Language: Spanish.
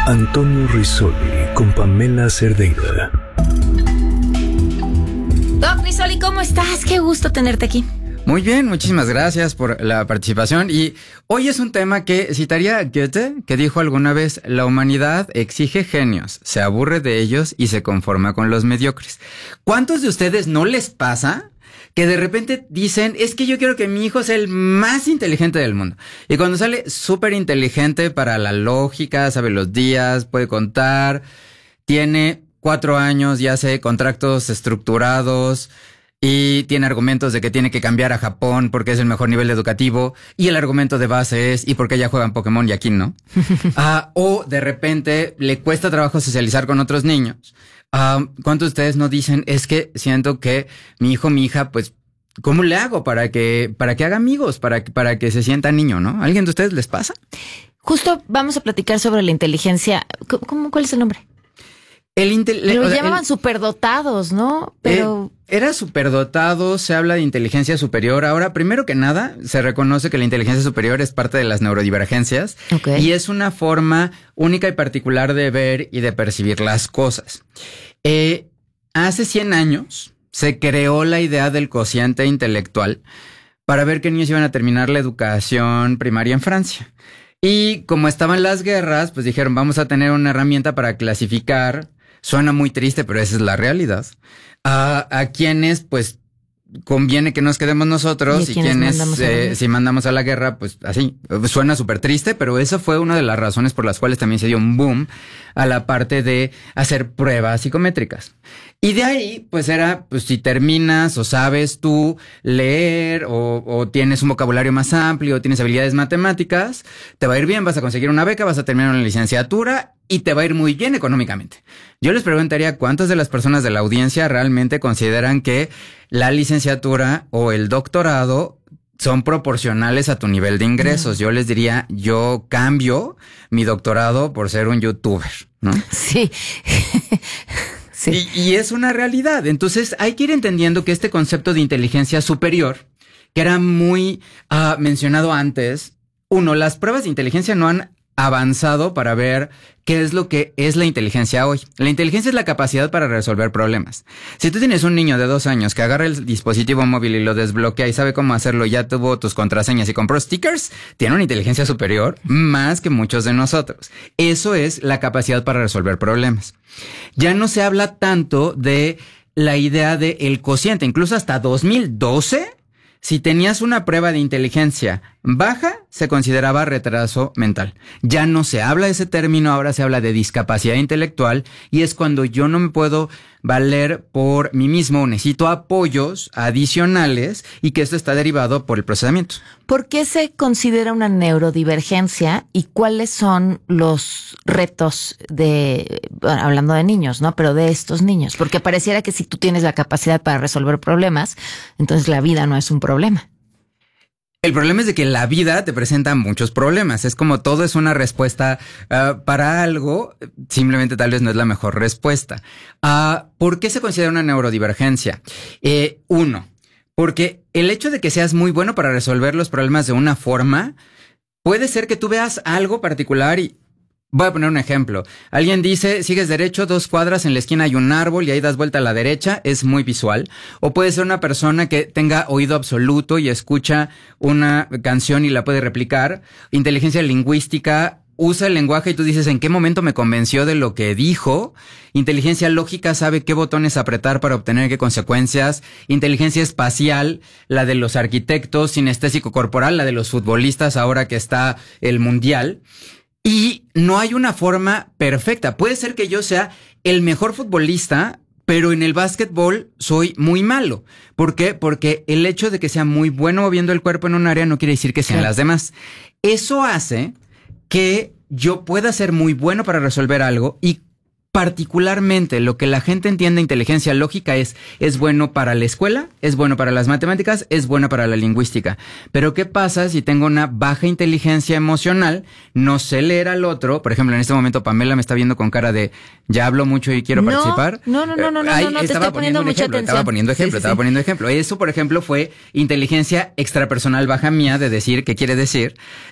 Antonio Rizzoli con Pamela Cerdeira. Doc Rizzoli, ¿cómo estás? Qué gusto tenerte aquí. Muy bien, muchísimas gracias por la participación. Y hoy es un tema que citaría a Goethe, que dijo alguna vez: la humanidad exige genios, se aburre de ellos y se conforma con los mediocres. ¿Cuántos de ustedes no les pasa que de repente dicen: es que yo quiero que mi hijo sea el más inteligente del mundo? Y cuando sale súper inteligente para la lógica, sabe los días, puede contar, tiene 4 años, ya hace contratos estructurados y tiene argumentos de que tiene que cambiar a Japón porque es el mejor nivel educativo, y el argumento de base es: ¿y por qué ya juegan Pokémon y aquí no? O de repente le cuesta trabajo socializar con otros niños. ¿Cuántos de ustedes no dicen: es que siento que mi hijo, mi hija, pues, ¿cómo le hago para que haga amigos, para que se sienta niño, ¿no? ¿A alguien de ustedes les pasa? Justo vamos a platicar sobre la inteligencia. ¿Cuál es el nombre? Lo llamaban superdotados, ¿no? Pero era superdotado, se habla de inteligencia superior. Ahora, primero que nada, se reconoce que la inteligencia superior es parte de las neurodivergencias. Okay. Y es una forma única y particular de ver y de percibir las cosas. Hace 100 años se creó la idea del cociente intelectual para ver qué niños iban a terminar la educación primaria en Francia. Y como estaban las guerras, pues dijeron: vamos a tener una herramienta para clasificar. Suena muy triste, pero esa es la realidad. A quienes, pues, conviene que nos quedemos nosotros, y quienes, si mandamos a la guerra, pues así. Suena súper triste, pero esa fue una de las razones por las cuales también se dio un boom a la parte de hacer pruebas psicométricas. Y de ahí, pues era, pues si terminas o sabes tú leer o tienes un vocabulario más amplio, o tienes habilidades matemáticas, te va a ir bien, vas a conseguir una beca, vas a terminar una licenciatura y te va a ir muy bien económicamente. Yo les preguntaría: ¿cuántas de las personas de la audiencia realmente consideran que la licenciatura o el doctorado son proporcionales a tu nivel de ingresos? Yo les diría: yo cambio mi doctorado por ser un youtuber, ¿no? Sí. Sí. Y es una realidad. Entonces hay que ir entendiendo que este concepto de inteligencia superior, que era muy mencionado antes, las pruebas de inteligencia no han avanzado para ver qué es lo que es la inteligencia hoy. La inteligencia es la capacidad para resolver problemas. Si tú tienes un niño de 2 años que agarra el dispositivo móvil y lo desbloquea y sabe cómo hacerlo, ya tuvo tus contraseñas y compró stickers, tiene una inteligencia superior más que muchos de nosotros. Eso es la capacidad para resolver problemas. Ya no se habla tanto de la idea de el cociente. Incluso hasta 2012, si tenías una prueba de inteligencia baja, se consideraba retraso mental. Ya no se habla de ese término, ahora se habla de discapacidad intelectual, y es cuando yo no me puedo valer por mí mismo, necesito apoyos adicionales, y que esto está derivado por el procesamiento. ¿Por qué se considera una neurodivergencia y cuáles son los retos hablando de niños, ¿no? Pero de estos niños, porque pareciera que si tú tienes la capacidad para resolver problemas, entonces la vida no es un problema. El problema es de que la vida te presenta muchos problemas. Es como todo es una respuesta para algo, simplemente tal vez no es la mejor respuesta. ¿Por qué se considera una neurodivergencia? Porque el hecho de que seas muy bueno para resolver los problemas de una forma, puede ser que tú veas algo particular y... Voy a poner un ejemplo. Alguien dice: sigues derecho 2 cuadras, en la esquina hay un árbol y ahí das vuelta a la derecha. Es muy visual. O puede ser una persona que tenga oído absoluto y escucha una canción y la puede replicar. Inteligencia lingüística usa el lenguaje y tú dices: ¿en qué momento me convenció de lo que dijo? Inteligencia lógica sabe qué botones apretar para obtener qué consecuencias. Inteligencia espacial, la de los arquitectos. Sinestésico corporal, la de los futbolistas ahora que está el mundial. Y no hay una forma perfecta. Puede ser que yo sea el mejor futbolista, pero en el básquetbol soy muy malo. ¿Por qué? Porque el hecho de que sea muy bueno moviendo el cuerpo en un área no quiere decir que sean las demás. Eso hace que yo pueda ser muy bueno para resolver algo, y particularmente lo que la gente entiende inteligencia lógica es bueno para la escuela, es bueno para las matemáticas, es bueno para la lingüística. Pero ¿qué pasa si tengo una baja inteligencia emocional? No sé leer al otro. Por ejemplo, en este momento Pamela me está viendo con cara de ya hablo mucho y quiero participar. No, te estoy poniendo mucha atención. Estaba poniendo ejemplo. Eso, por ejemplo, fue inteligencia extrapersonal baja mía de decir qué quiere decir.